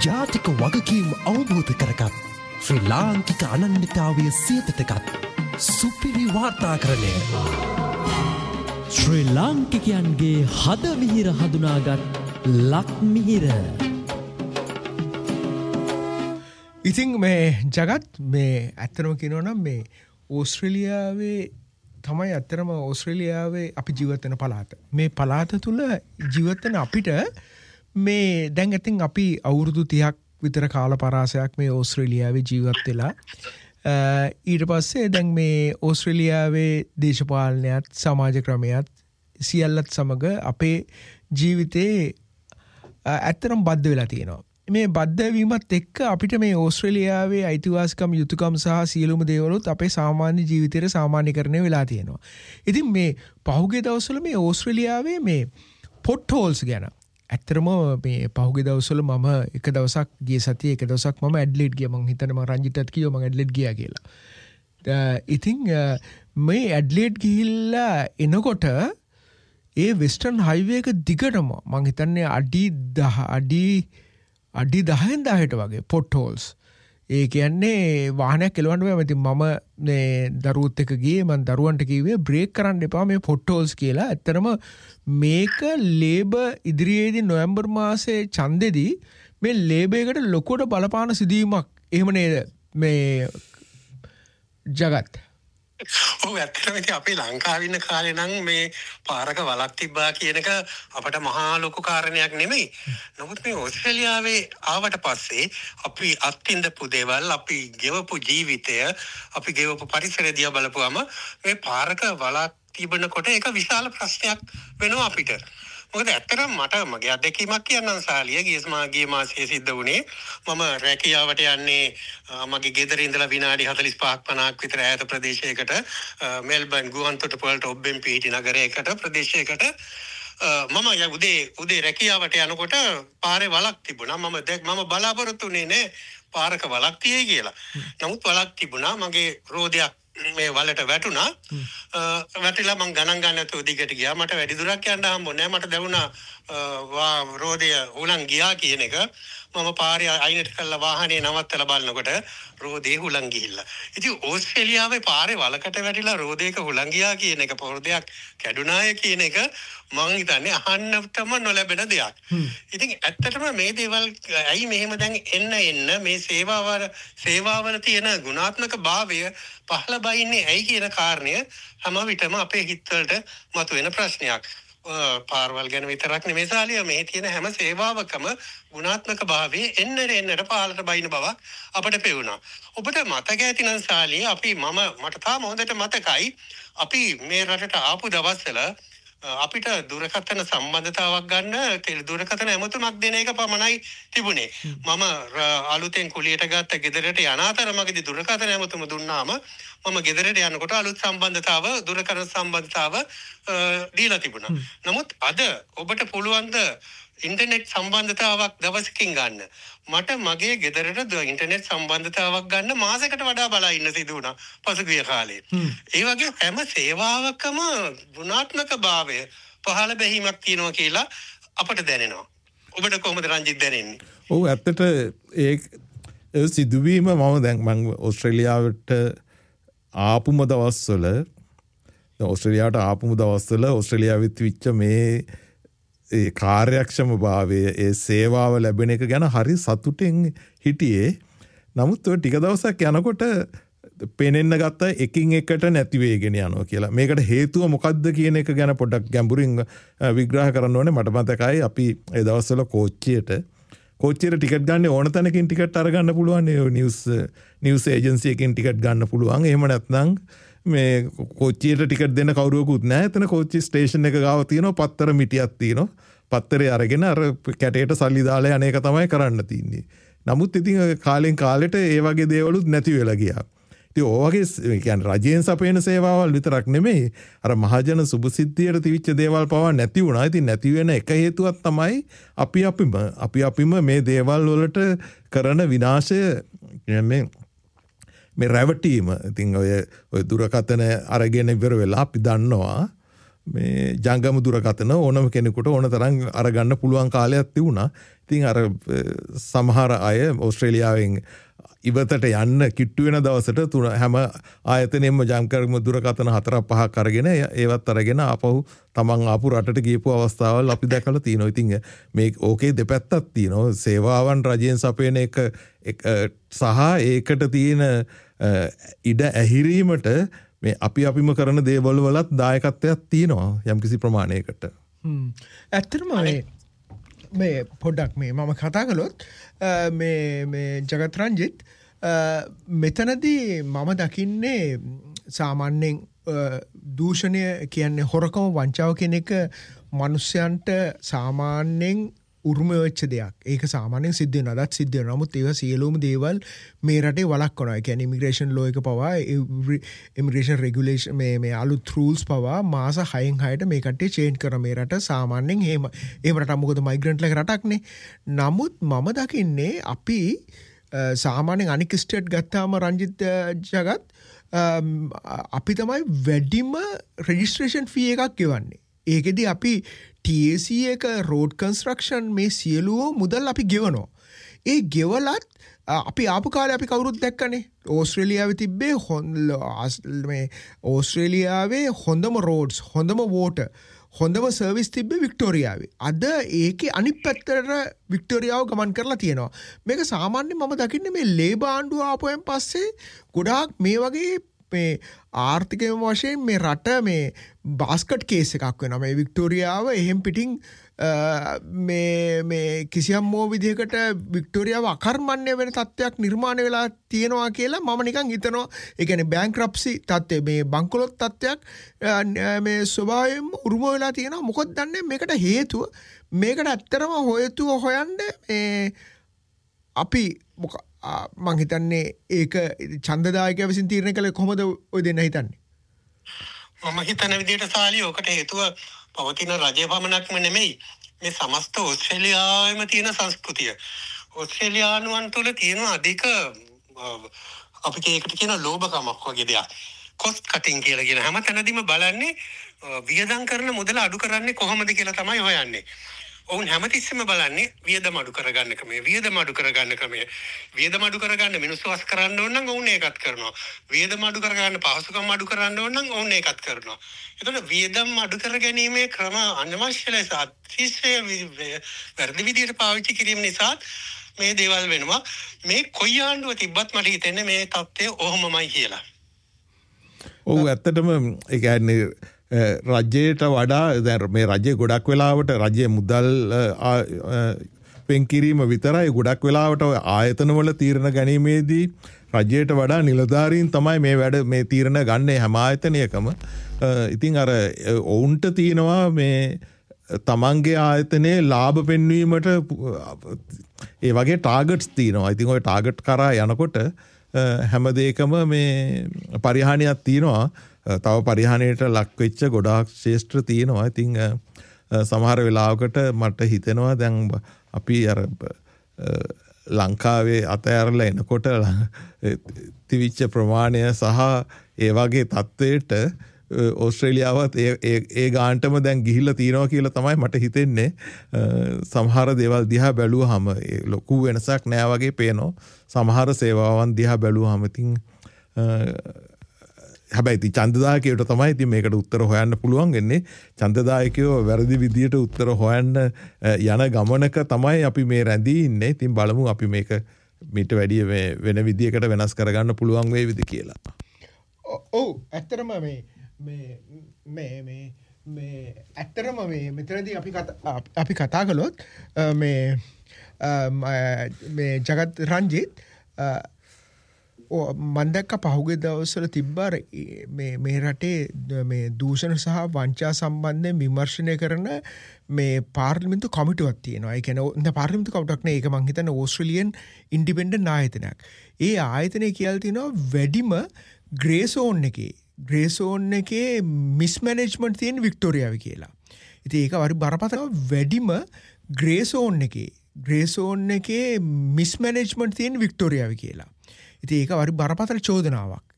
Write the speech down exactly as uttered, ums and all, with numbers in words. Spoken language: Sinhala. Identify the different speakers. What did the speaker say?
Speaker 1: ජාතික වගකීම් අවබෝධ කරගත් ශ්‍රී ලාංකික අනන්‍යතාවය සියතටගත් සුපිරි වාර්තාකරණය
Speaker 2: ශ්‍රී ලාංකිකයන්ගේ හදවිහිර හඳුනාගත් ලක්මිහිර.
Speaker 3: ඉතින් මේ ජගත් මේ ඇත්තනම කියනවනම් මේ ඕස්ට්‍රේලියාවේ තමයි ඇත්තරම ඕස්ට්‍රේලියාවේ අපි ජීවත් වෙන පළාත. මේ පළාත තුල ජීවත් වෙන අපිට මේ දැන් ඉතින් අපි අවුරුදු තිහක් විතර කාල පරාසයක් මේ ඕස්ට්‍රේලියාවේ ජීවත් වෙලා ඊට පස්සේ දැන් මේ ඕස්ට්‍රේලියාවේ දේශපාලනයත් සමාජ ක්‍රමයත් සියල්ලත් සමග අපේ ජීවිතේ ඇත්තටම බද්ධ වෙලා තියෙනවා. මේ බද්ධ වීමත් එක්ක අපිට මේ ඕස්ට්‍රේලියාවේ අයිතිවාසිකම් යුතුයකම් සහ සියලුම දේවලුත් අපේ සාමාන්‍ය ජීවිතේට සාමාන්‍යකරණය වෙලා තියෙනවා. ඉතින් මේ පහුගිය දවස්වල මේ ඕස්ට්‍රේලියාවේ මේ පොට් හෝල්ස් ගැන ඇත්තටම මේ පහුගිය දවස්වල මම එක දවසක් ගිය සතියේ එක දවසක් මම ඇඩ්ලේඩ් ගියා. මම හිතන්නේ මම රංජිතත් කිව්වා මම ඇඩ්ලේඩ් ගියා කියලා. ඉතින් මේ ඇඩ්ලේඩ් ගිහිල්ලා එනකොට ඒ වෙස්ටර්න් හයිවේ එක දිගටම මම හිතන්නේ අඩි දහ අඩි අඩි දහයෙන් දහයට වගේ පොට් හෝල්ස්. ඒ කියන්නේ වාහනයක් එලවන්න බෑ. ඉතින් මම මේ දරුවොත් එක්ක ගියේ මම දරුවන්ට කිව්වේ බ්‍රේක් කරන්න එපා මේ පොට් හෝල්ස් කියලා. ඇත්තටම මේක ලේබර් ඉදිරියේදී නොවැම්බර් මාසයේ ඡන්දෙදී මේ ලේබර් එකට ලොකුවට බලපාන සිදුවීමක් එහෙම නේද මේ ජගත්?
Speaker 4: ඔව් ඇත්තටම ඉතින් අපි ලංකාවේ ඉන්න කාලේ නම් මේ පාරක වලක් තිබ්බා කියන එක අපට මහා ලොකු කාරණයක් නෙමෙයි. නමුත් මේ ඕස්ට්‍රේලියාවේ ආවට පස්සේ අපි අත්විඳපු දේවල්, අපි ගෙවපු ජීවිතය, අපි ගෙවපු පරිසරය දිහා බලපුවම මේ පාරක වලක් තිබෙනකොට ඒක විශාල ප්‍රශ්නයක් වෙනවා අපිට. මොකද ඇත්තටම මට මගේ අත්දැකීමක් කියන්නම් සාලිය. ගිය මාසයේ සිද්ධ වුණේ මම රැකියාවට යන්නේ මගේ ගෙදර ඉඳලා විනාඩි හතළිස් පහක් පනහක් විතර ඈත ප්‍රදේශයකට මෙල්බන් ගුවන්තොටුපළට ඔබ්බෙන් පිහිටි නගරයකට ප්‍රදේශයකට මම උදේ උදේ රැකියාවට යනකොට පාරේ වලක් තිබුණා. මම මම බලාපොරොත්තු වෙන්නේ නෑ පාරක වලක් තියෙයි කියලා. නමුත් වලක් තිබුණා. මගේ රෝදයක් මේ වලට වැටුණා. වැටිලා මං ගණන් ගන්න නැතුව දිගට ගියා. මට වැඩි දුරක් යන්න හම්බුනේ නැහැ. මට දැනුණා රෝදය උලන් ගියා කියන එක. මම පාරේ අයිනට කළා වාහනේ නවත්තලා බලනකොට රෝදේ හුලං ගිහිල්ලා. ඉතින් ඕස්ට්‍රේලියාවේ පාරේ වලකට වැටිලා රෝදේක හුලං ගියා කියන එක පොරදයක් කැඩුනාය කියන එක මං හිතන්නේ අහන්නටම නොලැබෙන දෙයක්. ඉතින් ඇත්තටම මේ දේවල් ඇයි මෙහෙම දැන් එන්න එන්න මේ සේවාවල සේවාවල තියෙන ගුණාත්මක භාවය පහළ බයින්නේ ඇයි කියන කාරණය හැම විටම අපේ හිතවලට මතුවෙන ප්‍රශ්නයක්. පාරවල් ගැන විතරක් නෙමෙයි සාලිය, මේ තියෙන හැම සේවාවකම ගුණාත්මක භාවයේ එන්නර එන්නට පාලට බයින බවක් අපට පෙවුණා. ඔබට මතක ඇතිනම් සාලිය අපි මම මට තාම හොඳට මතකයි අපි මේ රටට ආපු දවස්වල අපිට දුරකථන සම්බන්ධතාවක් ගන්න ටෙලි දුරකථන ඇමතුමක් දෙන එක පමණයි තිබුණේ. මම අලුතෙන් කුලියට ගත්ත ගෙදරට යන අතර මගදී දුරකථන ඇමතුම දුන්නාම මම ගෙදරට යනකොට අලුත් සම්බන්ධතාව දුරකථන සම්බන්ධතාව දීලා තිබුණා. නමුත් අද ඔබට පුළුවන් ද ඉන්ටර්නෙට් සම්බන්ධතාවක් දවසකින් ගන්න? මට මගේ ගෙදරට ඉන්ටර්නෙට් සම්බන්ධතාවක් ගන්න මාසයකට වඩා බලා ඉන්න සිදු වුණා පසුගිය කාලේ. ඒ වගේ හැම සේවාවකම ගුණාත්මක භාවය පහළ බැහිමක් තියෙනවා කියලා අපට දැනෙනවා. ඔබට කොහොමද රංජිත් දැනෙන්නේ?
Speaker 5: ඔව් ඇත්තට ඒ සිදුවීම මම දැන් මම ඕස්ට්‍රේලියාවට ආපුම දවස්වල ඕස්ට්‍රේලියාවට ආපුම දවස්වල ඕස්ට්‍රේලියාවෙත් විච්ච මේ ඒ කාර්යක්ෂම භාවය, ඒ සේවාව ලැබෙන එක ගැන හරි සතුටින් හිටියේ. නමුත් ඔය ටික දවසක් යනකොට පෙනෙන්න ගත්ත එකින් එකට නැති වෙගෙන යනවා කියලා. මේකට හේතුව මොකක්ද කියන එක ගැන පොඩ්ඩක් ගැඹුරින් විග්‍රහ කරන්න ඕනේ. මට මතකයි අපි ඒ දවස්වල කෝච්චියට කෝච්චියට ටිකට් ගන්න ඕන තැනකින් ටිකට් අරගන්න පුළුවන්. ඒ නිවුස් නිවුස් ඒජන්සි එකකින් ටිකට් ගන්න පුළුවන්. එහෙම නැත්නම් මේ කෝච්චියට ටිකට් දෙන්න කවුරුවකුත් නැහැ. එතන කෝච්චි ස්ටේෂන් එක ගාව තියෙනවා පත්තර මිටියක් තියෙනවා. පත්තරේ අරගෙන අර කැටේට සල්ලි දාලා යන එක තමයි කරන්න තියෙන්නේ. නමුත් ඉතින් කාලෙන් කාලෙට ඒ වගේ දේවලුත් නැති වෙලා ගියා. ඉතින් ඔය වගේ කියන්නේ රජයෙන් සපයන සේවාවල් විතරක් නෙමෙයි අර මහජන සුබසිද්ධියට තිවිච්ච දේවල් පවා නැති වුණා. ඉතින් නැති වෙන එක හේතුවක් තමයි අපි අපිම අපි අපිම මේ දේවල් වලට කරන විනාශය මේ මේ රැවටීම. ඉතින් ඔය ඔය දුරකථන අරගෙන ඉවර වෙලා අපි දන්නවා මේ ජංගම දුරකථන ඕනම කෙනෙකුට ඕන තරම් අරගන්න පුළුවන් කාලයක් තිබුණා. ඉතින් අර සමහර අය ඕස්ට්‍රේලියාවෙන් ඉවතට යන්න කිට්ටු වෙන දවසට තුන හැම ආයතනෙම ජංකරම දුරකථන හතරක් පහක් අරගෙන ඒවත් අරගෙන ආපහු තමන් ආපු රටට ගියපු අවස්ථාවල් අපි දැකලා තියෙනවා. ඉතින් මේ ඕකේ දෙපැත්තක් තියෙනවා. සේවාවන් රජයෙන් සපයන එක සහ ඒකට තියෙන ඉඩ ඇහිරීමට මේ අපි අපිම කරන දේවල් වලත් දායකත්වයක් තියෙනවා යම්කිසි ප්‍රමාණයකට.
Speaker 3: ඇත්තටම මේ පොඩ්ඩක් මේ මම කතා කළොත් මේ මේ ජගත් රංජිත් මෙතනදී මම දකින්නේ සාමාන්‍යයෙන් දූෂණය කියන්නේ හොරකම වංචාව කියන එක මිනිස්යන්ට සාමාන්‍යයෙන් උරුම වෙච්ච දෙයක්. ඒක සාමාන්‍යයෙන් සිද්ධ වෙනවා. අදත් සිද්ධ වෙනවා. නමුත් ඒවා සියලුම දේවල් මේ රටේ වළක්වනවා. ඒ කියන්නේ ඉමිග්‍රේෂන් ලෝ එක පවා ඉමිග්‍රේෂන් රෙගුලේෂන් මේ මේ අලුත් රූල්ස් පවා මාස හයෙන් හයට මේ කට්ටිය චේන්ජ් කරන මේ රට සාමාන්‍යයෙන් එහෙම එහෙම රටක් මොකද මයිග්‍රන්ට්ලා රටක්නේ. නමුත් මම දකින්නේ අපි සාමාන්‍යයෙන් අනික් ස්ටේට් ගත්තාම රංජිත් ජගත් අපි තමයි වැඩිම රෙජිස්ට්‍රේෂන් ෆී එකක් ගෙවන්නේ. ඒකෙදි අපි T A C එක රෝඩ් කන්ස්ට්‍රක්ෂන් මේ සියලුම මුදල් අපි ගෙවනවා. ඒ ගෙවලත් අපි ආපු කාලේ අපි කවුරුත් දැක්කනේ. ඕස්ට්‍රේලියාවේ තිබ්බේ මේ ඕස්ට්‍රේලියාවේ හොඳම රෝඩ්ස්, හොඳම වෝටර්, හොඳම සර්විස් තිබ්බේ වික්ටෝරියාවේ. අද ඒකේ අනිත් පැත්තට වික්ටෝරියාව ගමන් කරලා තියෙනවා. මේක සාමාන්‍යයෙන් මම දකින්නේ මේ ලේබර් ආණ්ඩුව ආපුවෙන් පස්සේ ගොඩාක් මේ වගේ මේ ආර්ථිකම වශයෙන් මේ රට මේ බාස්කට් කේස් එකක් වෙනවා. මේ වික්ටෝරියාව එහෙම් පිටින් මේ මේ කිසියම් මෝ විදිහකට වික්ටෝරියාව අකර්මණ්‍ය වෙන තත්ත්වයක් නිර්මාණය වෙලා තියෙනවා කියලා මම නිකන් හිතනවා. ඒ කියන්නේ බැංක්‍රප්සි තත්ත්වය මේ බංකොලොත් තත්ත්වයක් මේ ස්වභාවයෙන්ම උරුම වෙලා තියෙනවා. මොකද දන්නේ මේකට හේතුව මේකට ඇත්තටම හේතුව හොයන්න මේ අපි මොක මං හිතන්නේ ඒක ඡන්දදායකයා විසින් තීරණය කළේ කොහොමද ඔය දෙන්න හිතන්නේ?
Speaker 4: මම හිතන විදිහට සාලි ඔකට හේතුව පවතින රජය පමණක්ම නෙමෙයි මේ සමස්ත ඕස්ට්‍රේලියාවෙම තියෙන සංස්කෘතිය. ඕස්ට්‍රේලියානුවන් තුළ තියෙන අධික අපිට ඒකට කියන ලෝභකමක් වගේ දෙයක්. කොස්ට් කටින් කියලා කියන හැම තැනදීම බලන්නේ වියදම් කරන මුදල අඩු කරන්නේ කොහොමද කියලා තමයි හොයන්නේ. ඔවුන් හැමතිස්සෙම බලන්නේ වියදම අඩු කරගන්න ක්‍රමය, වියදම අඩු කරගන්න ක්‍රමය. වියදම අඩු කරගන්න මිනිස්සු වස් කරන්න ඕන නම් ඔවුන් ඒකත් කරනවා. වියදම අඩු කරගන්න පහසුකම් අඩු කරන්න ඕන නම් ඔවුන් ඒකත් කරනවා. එතකොට වියදම් අඩු කර ගැනීමේ ක්‍රම අනවශ්‍ය ලෙස අතිශය වැරදි විදිහට පාවිච්චි කිරීම නිසා මේ දේවල් වෙනවා. මේ කොයි ආණ්ඩුව තිබ්බත් මට හිතෙන්නේ මේ තත්ත්වය ඔහොමමයි කියලා.
Speaker 5: ඔව් ඇත්තටම ඒ කියන්නේ රජයට වඩා දැන් මේ රජය ගොඩක් වෙලාවට රජයේ මුදල් පෙන්කිරීම විතරයි ගොඩක් වෙලාවට ආයතනවල තීරණ ගැනීමේදී රජයට වඩා නිලධාරීන් තමයි මේ වැඩ මේ තීරණ ගන්න හැම ආයතනයකම. ඉතින් අර ඔවුන්ට තියෙනවා මේ තමන්ගේ ආයතනයේ ලාභ පෙන්වීමට ඒ වගේ ටාගට්ස් තියෙනවා. ඉතින් ওই ටාගට් කරා යනකොට හැම දෙයකම මේ පරිහානියක් තියෙනවා. තව පරිහානියට ලක් වෙච්ච ගොඩාක් ශේෂ්ත්‍ර තියෙනවා. ඉතින් සමහර වෙලාවකට මට හිතෙනවා දැන් අපි අර ලංකාවේ අතෑරලා එනකොට තිවිච්ච ප්‍රමාණය සහ ඒ වගේ තත්ත්වයට ඕස්ට්‍රේලියාවත් ඒ ඒ ගානටම දැන් ගිහිල්ලා තියෙනවා කියලා තමයි මට හිතෙන්නේ. සමහර දේවල් දිහා බැලුවාම ලොකු වෙනසක් නෑ වගේ පේනවා. සමහර සේවාවන් දිහා බැලුවාම ඉතින් හැබැයි ඉතින් ඡන්දදායකයට තමයි ඉතින් මේකට උත්තර හොයන්න පුළුවන් වෙන්නේ. ඡන්දදායකයෝ වැරදි විදියට උත්තර හොයන්න යන ගමනක තමයි අපි මේ රැඳී ඉන්නේ. ඉතින් බලමු අපි මේක මීට වැඩිය මේ වෙන විදියකට වෙනස් කරගන්න පුළුවන් වේවිද කියලා.
Speaker 3: ඔව් ඇත්තටම මේ මේ මේ මේ මේ ඇත්තටම මේ මෙතනදී අපි කතා අපි කතා කළොත් මේ මේ ජගත් රංජිත් මම දැක්ක පහුගිය දවස්වල තිබ්බා මේ මේ රටේ මේ දූෂණ සහ වංචා සම්බන්ධයෙන් විමර්ශනය කරන මේ පාර්ලිමේන්තු කමිටුවක් තියෙනවා. ඒ කියන්නේ පාර්ලිමේන්තු කමිටුවක් නේ. ඒක මං හිතන්නේ ඕස්ට්‍රේලියන් ඉන්ඩිපෙන්ඩන්ට් ආයතනයක්. ඒ ආයතනය කියලා තියෙනවා වැඩිම ග්‍රේ සෝන් එකේ ග්‍රේ සෝන් එකේ මිස්මැනේජ්මන්ට් තියෙන වික්ටෝරියාවේ කියලා. ඉතින් ඒක වරි බරපතල වැඩිම ග්‍රේ සෝන් එකේ ග්‍රේ සෝන් එකේ මිස්මැනේජ්මන්ට් තියෙන වික්ටෝරියාවේ කියලා. ඉතින් ඒක වරි බරපතල චෝදනාවක්.